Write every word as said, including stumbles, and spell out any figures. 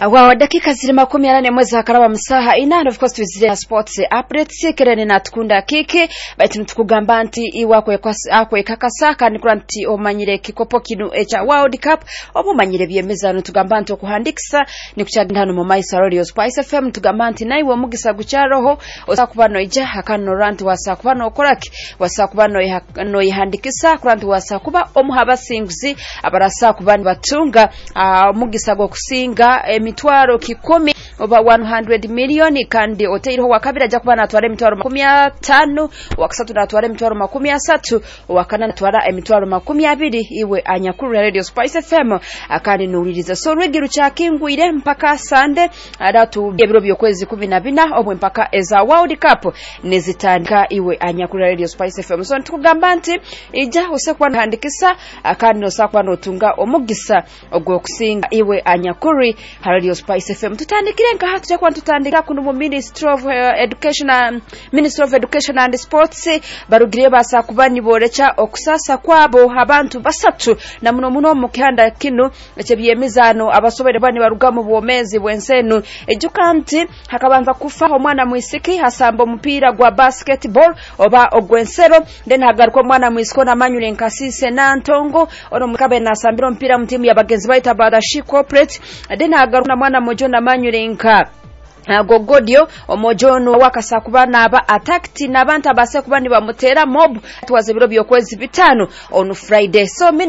Awa dakika ziri makumi anane mwezi akaraba musaha ina, and of course tuzire sports updates kerene natukunda kiki baitu ntukugamba nti iwakwe akwe kakasa kandi kuranti omanyire kikopo kinu echa World Cup obumanyire byemezano tugamba nti okuhandikisa ni kuchagindano mu Maisa Radio Spice F M tugamba nti naiwe mugisa gucharoho osakubano ija hakano ranti wasakubano okoraki wasakubano no ihandikisa kuranti wasakuba omuhaba singuzi abarasa kubani batunga uh, mugisa go kusinga emitwaro kikumi over one hundred million kandi oteiro wakabira jakubana atware emitwaro makumi atano wakasatu natware emitwaro makumi asatu wakana natwara emitwaro makumi abiri iwe anyakuru Radio Spice F M akandi nuririza so regiru chakingwire mpaka sande adatu ebiro byokwezi kumi na bina obwe mpaka eza World Cup nezitandika iwe anyakuru Radio Spice F M so ntukugamba nti ija osekwa handikisa akandi nosakwa notunga omugisa ogwo kusinga iwe anyakuri Radio Spice F M tutandikire nka hatu jakwa tutandika kuno mu Ministry of uh, Education and Ministry of Education and Sports barugire basa kubani borecha okusasa kwabo abantu basatu na muno muno mu kihanda kino ekyebiyemizano abasobere bani baruga mu bwomezi bwensenu ejukanti hakabanza kufa omwana mwisiki hasamba mupira gwa basketball oba ogwensero then hagaruko mwana mwisiko na manyure nkasise na ntongo ono mukabe nasambira mpira mu timu ya bagenzi baita Badashi Corporate then hagaruko na mwana mojo na manyure nka gogodio omojono wakasakubana aba attacked nabanta base kubani bamutera mob twaze biro byokwezi bitano on Friday so